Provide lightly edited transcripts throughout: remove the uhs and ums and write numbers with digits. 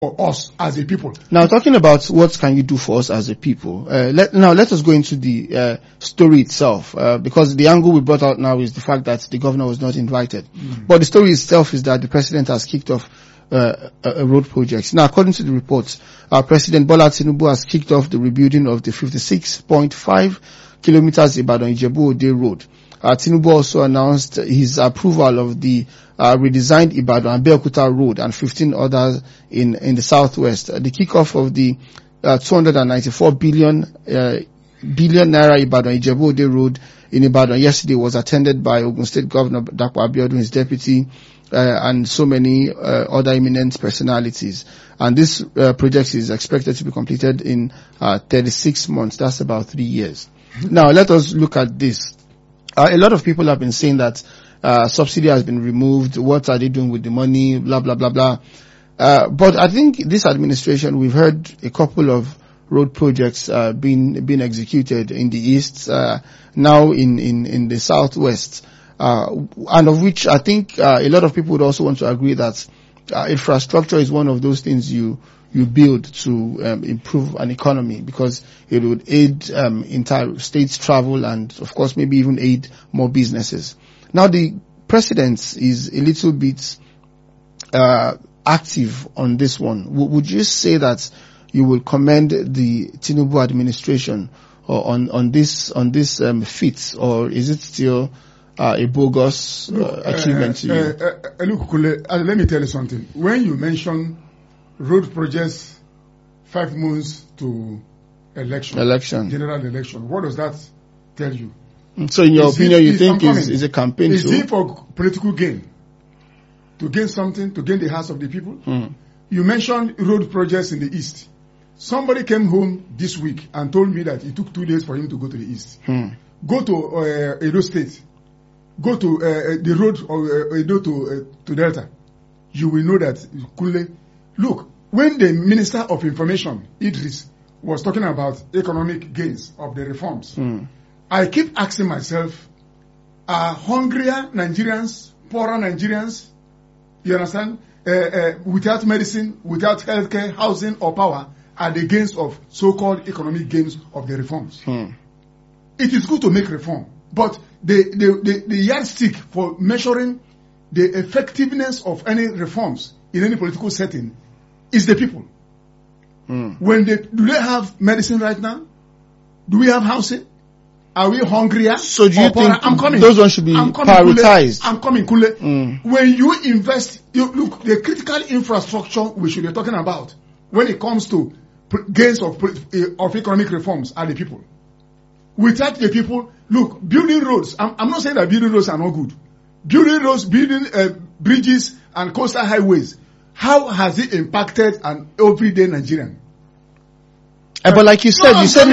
for us as a people. Now, talking about what can you do for us as a people, let us go into the story itself, because the angle we brought out now is the fact that the governor was not invited. But the story itself is that the president has kicked off a road project. Now, according to the reports, President Bola Tinubu has kicked off the rebuilding of the 56.5 kilometers Ibadan-Ijebu-Ode road. Tinubu also announced his approval of the redesigned Ibadan-Abeokuta road and 15 others in the southwest. The kickoff of the 294 billion naira Ibadan-Ijebu-Ode road in Ibadan yesterday was attended by Ogun State Governor Dapo Abiodun, his deputy, and so many other eminent personalities. And this project is expected to be completed in 36 months. That's about 3 years. Now, let us look at this. A lot of people have been saying that subsidy has been removed. What are they doing with the money? Blah, blah, blah, blah. But I think this administration, we've heard a couple of road projects being executed in the east, now in the southwest, and of which I think a lot of people would also want to agree that infrastructure is one of those things you build to improve an economy, because it would aid inter-state travel and, of course, maybe even aid more businesses. Now, the president is a little bit active on this one. Would you say that you will commend the Tinubu administration on this feat, or is it still a bogus achievement to you? Look, Kule, let me tell you something. When you mention road projects 5 months to general election, what does that tell you? So in your opinion, you think is a campaign? Is it for political gain? To gain something, to gain the hearts of the people? You mentioned road projects in the east. Somebody came home this week and told me that it took 2 days for him to go to the east. Go to Edo State. Go to the road of Edo to Delta. You will know that, Kule, look, when the Minister of Information, Idris, was talking about economic gains of the reforms, I keep asking myself, are hungrier Nigerians, poorer Nigerians, you understand, without medicine, without healthcare, housing or power, are the gains of so-called economic gains of the reforms? It is good to make reform, but the yardstick for measuring the effectiveness of any reforms in any political setting is the people. Do they have medicine right now? Do we have housing? Are we hungrier? So do you think I'm coming. Those ones should be prioritized? I'm coming, Kule. When you invest, look, the critical infrastructure we should be talking about when it comes to gains of economic reforms are the people. Without the people, look, building roads, I'm not saying that building roads are not good. Building roads, building bridges and coastal highways, how has it impacted an everyday Nigerian? But like you said, you said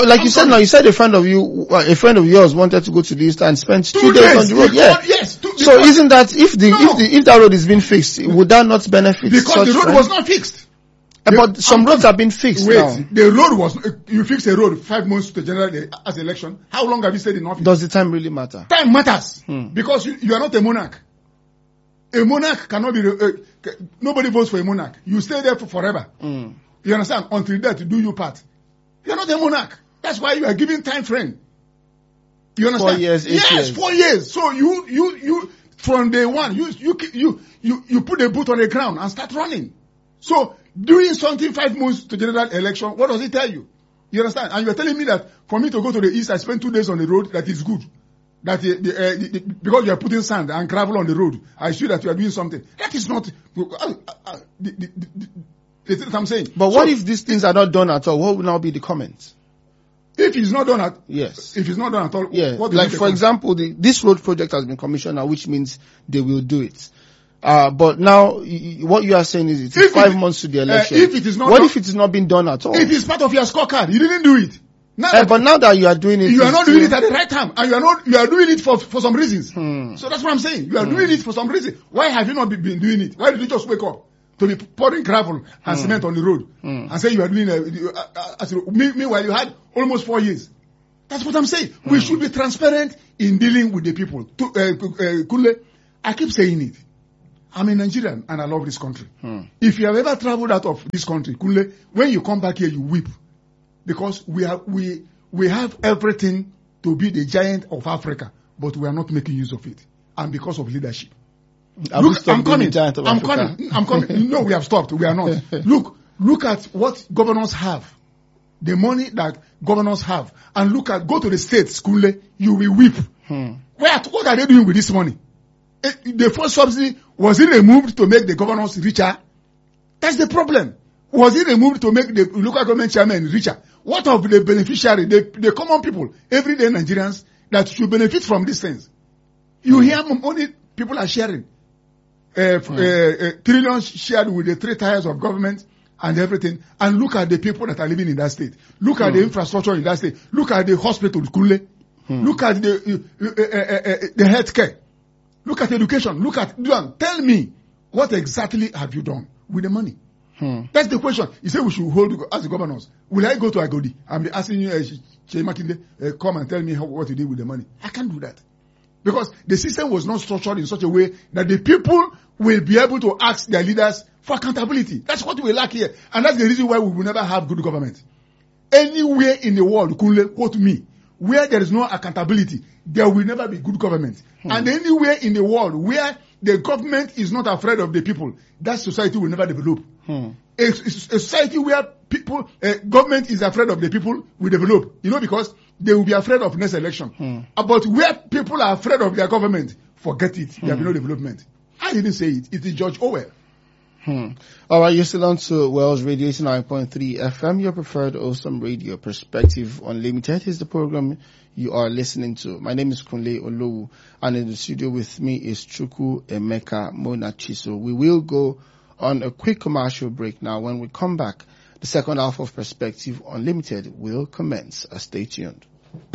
a friend of yours wanted to go to the east and spend 2 days on the road. Yes. So isn't that if that road is being fixed, would that not benefit? Because the road was not fixed. But some roads have been fixed now. The road was, you fix a road 5 months to general as election. How long have you stayed in office? Does the time really matter? Time matters. Because you are not a monarch. A monarch cannot be, nobody votes for a monarch. You stay there for forever. You understand? Until death to do your part. You are not a monarch. That's why you are giving time frame. You understand? 4 years, 8 years. Yes, 4 years. So you from day one, you put the boot on the ground and start running. So doing something 5 months to general election, what does it tell you? You understand? And you are telling me that for me to go to the east, I spend 2 days on the road, that is good. That because you are putting sand and gravel on the road, I see that you are doing something. That is not the thing I'm saying. But what if these things are not done at all? What will now be the comment? If it's not done at yes, if it's not done at all, yeah. Like for example, this road project has been commissioned now, which means they will do it. But now what you are saying is it's 5 months to the election. If it is not, what if it is not being done at all? It is part of your scorecard. You didn't do it. But now that you are doing it, you are not doing it at the right time, and you are doing it for some reasons. So that's what I'm saying. You are doing it for some reason. Why have you not been doing it? Why did you just wake up to be pouring gravel and cement on the road and say you are doing meanwhile you had almost 4 years? That's what I'm saying. We should be transparent in dealing with the people. Kule, I keep saying it. I'm a Nigerian and I love this country. If you have ever traveled out of this country, Kunle, when you come back here, you weep. Because we have everything to be the giant of Africa, but we are not making use of it. And because of leadership. Look, I'm coming. No, we have stopped. We are not. Look at what governors have. The money that governors have. And go to the states, Kunle, you will weep. What are they doing with this money? The first subsidy, was it removed to make the governors richer? That's the problem. Was it removed to make the local government chairman richer? What of the beneficiary, the common people, everyday Nigerians that should benefit from these things? You hear money people are sharing. Trillions shared with the 3 tiers of government and everything. And look at the people that are living in that state. Look at the infrastructure in that state. Look at the hospitals, Kunle. Look at the healthcare. Look at education. Tell me, what exactly have you done with the money? That's the question. You say we should hold as the governors. Will I go to Agodi and be asking you, Chei Makinde, come and tell me what you did with the money? I can't do that. Because the system was not structured in such a way that the people will be able to ask their leaders for accountability. That's what we lack here. And that's the reason why we will never have good government. Anywhere in the world, Kunle, quote me, where there is no accountability, there will never be good government. And anywhere in the world where the government is not afraid of the people, that society will never develop. A society where government is afraid of the people will develop. Because they will be afraid of next election. But where people are afraid of their government, forget it. There will be no development. I didn't say it. It is George Orwell. All right, you're still on to Wells Radio 89.3 FM, your preferred awesome radio. Perspective Unlimited is the program you are listening to. My name is Kunle Olowu, and in the studio with me is Chukwu Emeka Monachiso. We will go on a quick commercial break now. When we come back, the second half of Perspective Unlimited will commence. Stay tuned.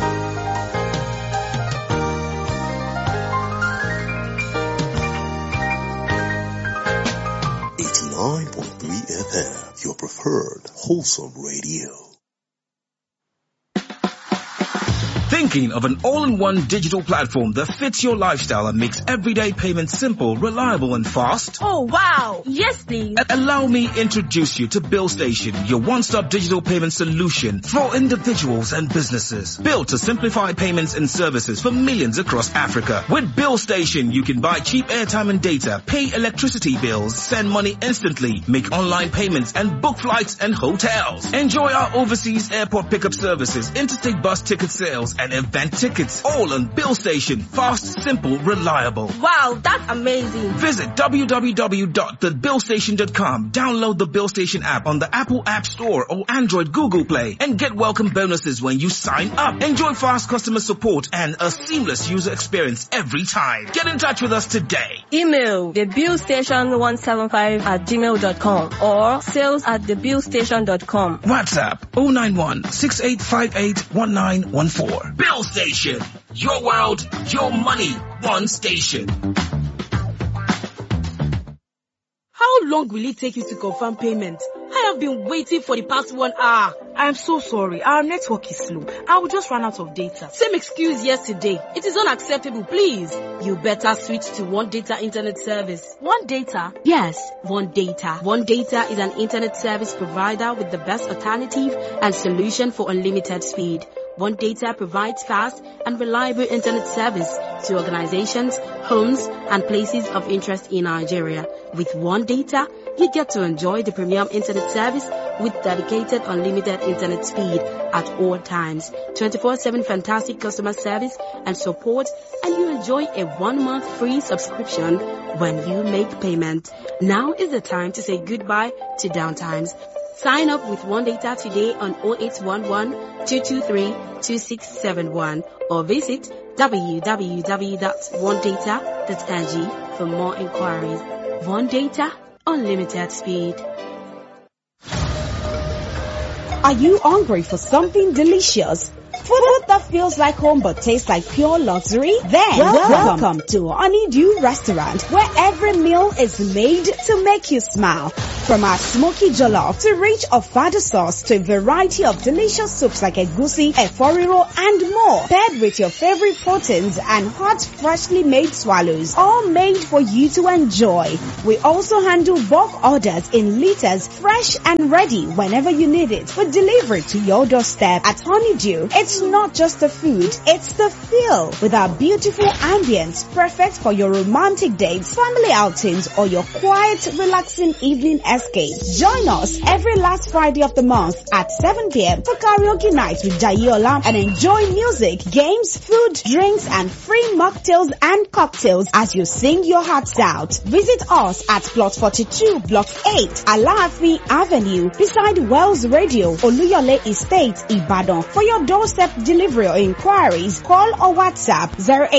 89.3 FM, your preferred wholesome radio. Thinking of an all-in-one digital platform that fits your lifestyle and makes everyday payments simple, reliable and fast? Oh wow! Yes please! Allow me introduce you to BillStation, your one-stop digital payment solution for individuals and businesses. Built to simplify payments and services for millions across Africa. With BillStation, you can buy cheap airtime and data, pay electricity bills, send money instantly, make online payments and book flights and hotels. Enjoy our overseas airport pickup services, interstate bus ticket sales and event tickets, all on BillStation. Fast, simple, reliable. Wow, that's amazing. Visit www.thebillstation.com. Download the BillStation app on the Apple App Store or Android Google Play and get welcome bonuses when you sign up. Enjoy fast customer support and a seamless user experience every time. Get in touch with us today. Email thebillstation175@gmail.com or sales@thebillstation.com. WhatsApp 091-6858-1914. BillStation. Your world, your money, one station. How long will it take you to confirm payment? I have been waiting for the past 1 hour. I'm so sorry. Our network is slow. I will just run out of data. Same excuse yesterday. It is unacceptable, please. You better switch to One Data Internet Service. One Data? Yes, One Data. One Data is an internet service provider with the best alternative and solution for unlimited speed. One Data provides fast and reliable internet service to organizations, homes, and places of interest in Nigeria. With One Data, you get to enjoy the premium internet service with dedicated unlimited internet speed at all times, 24/7 fantastic customer service and support, and you enjoy a 1-month free subscription when you make payment. Now is the time to say goodbye to downtimes. Sign up with One Data today on 0811-223-2671 or visit www.onedata.ng for more inquiries. One Data, unlimited speed. Are you hungry for something delicious? For the that feels like home but tastes like pure luxury? Then welcome to Honeydew Restaurant, where every meal is made to make you smile. From our smoky jollof to rich ofada sauce to a variety of delicious soups like egusi, eforiro, and more, paired with your favorite proteins and hot, freshly made swallows, all made for you to enjoy. We also handle bulk orders in liters, fresh and ready whenever you need it, with delivery to your doorstep. At Honeydew, it's not just the food, it's the feel. With our beautiful ambience, perfect for your romantic dates, family outings, or your quiet, relaxing evening escape. Join us every last Friday of the month at 7 p.m. for karaoke night with Jayola and enjoy music, games, food, drinks, and free mocktails and cocktails as you sing your hearts out. Visit us at Plot 42, Block 8, Alaafi Avenue, beside Wells Radio, Oluyole Estate, Ibadan. For your doorstep delivery or inquiries, call or WhatsApp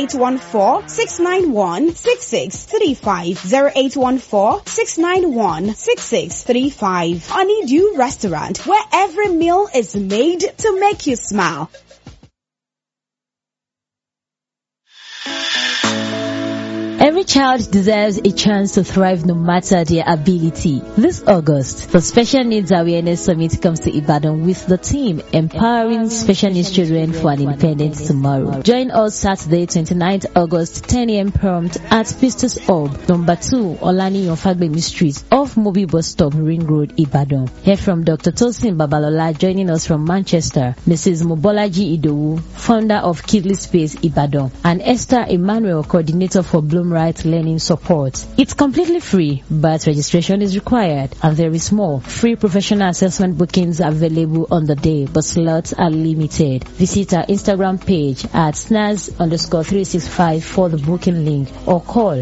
0814-691-6635, 0814-691-6635. Honeydew Restaurant, where every meal is made to make you smile. Every child deserves a chance to thrive no matter their ability. This August, the Special Needs Awareness Summit comes to Ibadan with the theme Empowering Special Needs Children for an Independent Tomorrow. Join us Saturday, 29th August, 10 a.m. prompt at Pistos Hub, number 2, Olani Yonfagbemi Street, off Mobi Bus Stop, Ring Road, Ibadan. Hear from Dr. Tosin Babalola joining us from Manchester, Mrs. Mobolaji Idowu, founder of Kidley Space, Ibadan, and Esther Emmanuel, coordinator for Bloom Right Learning Support. It's completely free, but registration is required, and there is more free professional assessment bookings available on the day, but slots are limited. Visit our Instagram page at snaz_365 for the booking link, or call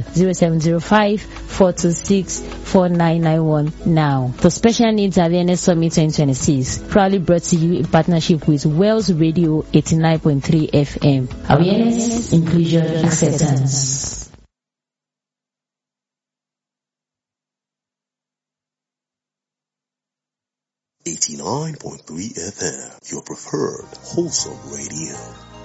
0705-426-4991 now. The Special Needs Awareness Summit 2026, proudly brought to you in partnership with Wells Radio 89.3 FM. Awareness, inclusion, acceptance. 89.3 FM, your preferred wholesome radio.